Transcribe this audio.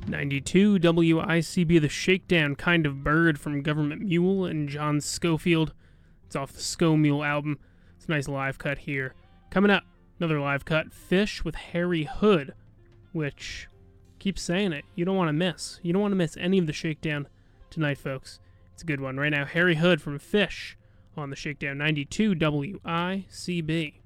92 WICB, The Shakedown Kind of Bird from Government Mule and John Schofield. It's off the Sko Mule album. It's a nice live cut here. Coming up, another live cut, Fish with Harry Hood, which, keep saying it, you don't want to miss. You don't want to miss any of the Shakedown tonight, folks. It's a good one. Right now, Harry Hood from Fish on the Shakedown 92 WICB.